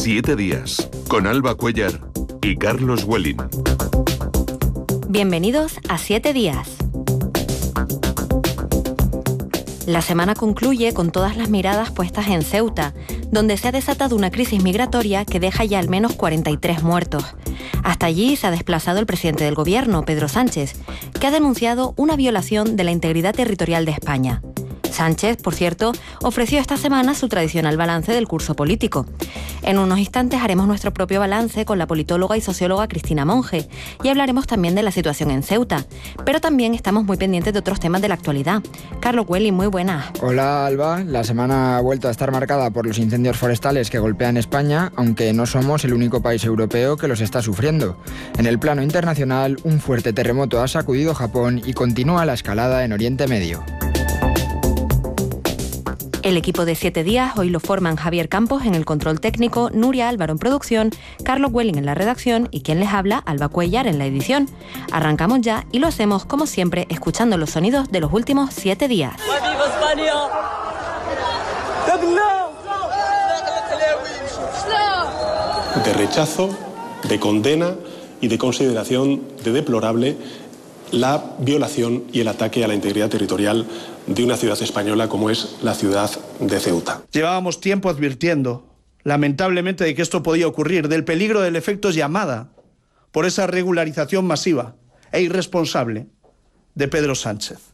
7 días, con Alba Cuéllar y Carlos Welling. Bienvenidos a 7 días. La semana concluye con todas las miradas puestas en Ceuta, donde se ha desatado una crisis migratoria que deja ya al menos 43 muertos. Hasta allí se ha desplazado el presidente del gobierno, Pedro Sánchez, que ha denunciado una violación de la integridad territorial de España. Sánchez, por cierto, ofreció esta semana su tradicional balance del curso político. En unos instantes haremos nuestro propio balance con la politóloga y socióloga Cristina Monge y hablaremos también de la situación en Ceuta. Pero también estamos muy pendientes de otros temas de la actualidad. Carlos Welling, muy buenas. Hola Alba, la semana ha vuelto a estar marcada por los incendios forestales que golpean España, aunque no somos el único país europeo que los está sufriendo. En el plano internacional, un fuerte terremoto ha sacudido Japón y continúa la escalada en Oriente Medio. El equipo de 7 días hoy lo forman Javier Campos en el control técnico, Nuria Álvaro en producción, Carlos Welling en la redacción y quien les habla, Alba Cuéllar en la edición. Arrancamos ya y lo hacemos como siempre escuchando los sonidos de los últimos 7 días. ¡Viva España! De rechazo, de condena y de consideración de deplorable la violación y el ataque a la integridad territorial de una ciudad española como es la ciudad de Ceuta. Llevábamos tiempo advirtiendo, lamentablemente, de que esto podía ocurrir, del peligro del efecto llamada por esa regularización masiva e irresponsable de Pedro Sánchez.